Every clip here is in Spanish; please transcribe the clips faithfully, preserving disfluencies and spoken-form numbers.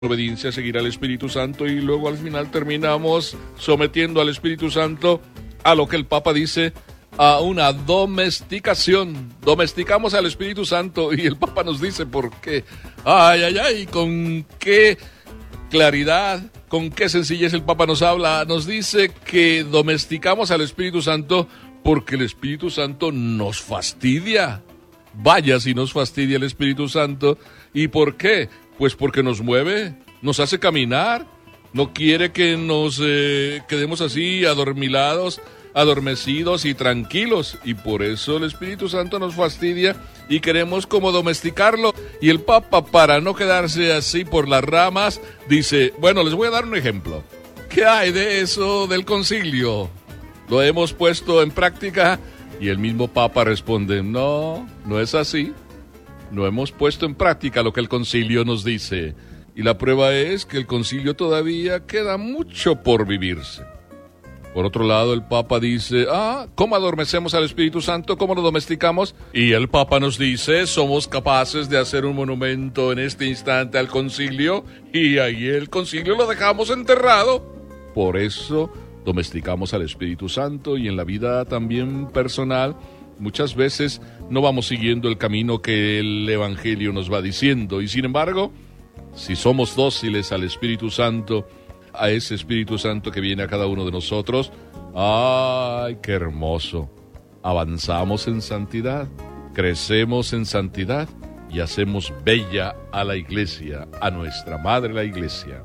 obediencia, seguir al Espíritu Santo, y luego al final terminamos sometiendo al Espíritu Santo a lo que el Papa dice, a una domesticación. Domesticamos al Espíritu Santo y el Papa nos dice por qué. Ay, ay, ay, con qué claridad, con qué sencillez el Papa nos habla. Nos dice que domesticamos al Espíritu Santo porque el Espíritu Santo nos fastidia. Vaya si nos fastidia el Espíritu Santo. ¿Y por qué? Pues porque nos mueve, nos hace caminar, no quiere que nos eh, quedemos así adormilados, adormecidos y tranquilos, y por eso el Espíritu Santo nos fastidia y queremos como domesticarlo. Y el Papa, para no quedarse así por las ramas, dice, bueno, les voy a dar un ejemplo. ¿Qué hay de eso del concilio? ¿Lo hemos puesto en práctica? Y el mismo Papa responde, no, no es así. No hemos puesto en práctica lo que el concilio nos dice. Y la prueba es que el concilio todavía queda mucho por vivirse. Por otro lado, el Papa dice, ah, ¿cómo adormecemos al Espíritu Santo? ¿Cómo lo domesticamos? Y el Papa nos dice, somos capaces de hacer un monumento en este instante al concilio, y ahí el concilio lo dejamos enterrado. Por eso domesticamos al Espíritu Santo, y en la vida también personal, muchas veces no vamos siguiendo el camino que el Evangelio nos va diciendo. Y sin embargo, si somos dóciles al Espíritu Santo, a ese Espíritu Santo que viene a cada uno de nosotros, ¡ay, qué hermoso! Avanzamos en santidad, crecemos en santidad y hacemos bella a la Iglesia, a nuestra Madre la Iglesia.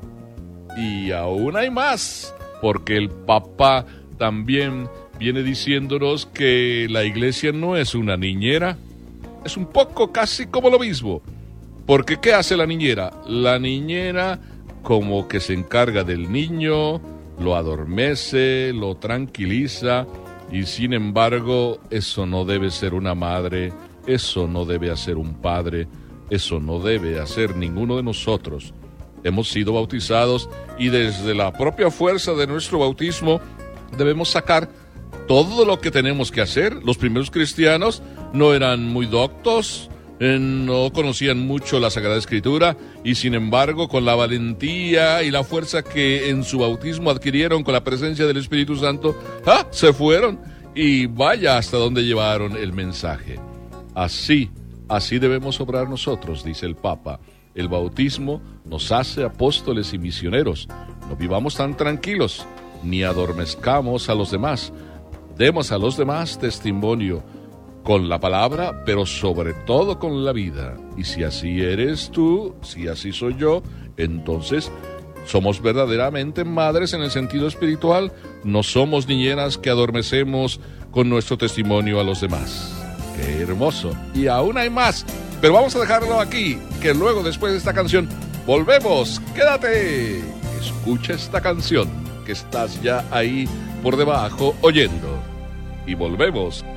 Y aún hay más, porque el Papa también viene diciéndonos que la Iglesia no es una niñera, es un poco casi como lo mismo. Porque ¿qué hace la niñera? La niñera como que se encarga del niño, lo adormece, lo tranquiliza, y sin embargo eso no debe ser una madre, eso no debe hacer un padre, eso no debe hacer ninguno de nosotros. Hemos sido bautizados y desde la propia fuerza de nuestro bautismo debemos sacar todo lo que tenemos que hacer. Los primeros cristianos no eran muy doctos, eh, no conocían mucho la Sagrada Escritura, y sin embargo, con la valentía y la fuerza que en su bautismo adquirieron con la presencia del Espíritu Santo, ¡ah!, se fueron, y vaya hasta donde llevaron el mensaje. Así, así debemos obrar nosotros, dice el Papa. El bautismo nos hace apóstoles y misioneros. No vivamos tan tranquilos, ni adormezcamos a los demás. Demos a los demás testimonio con la palabra, pero sobre todo con la vida. Y si así eres tú, si así soy yo, entonces somos verdaderamente madres en el sentido espiritual. No somos niñeras que adormecemos con nuestro testimonio a los demás. ¡Qué hermoso! Y aún hay más, pero vamos a dejarlo aquí, que luego, después de esta canción, volvemos. ¡Quédate! Escucha esta canción, que estás ya ahí por debajo oyendo. Y volvemos.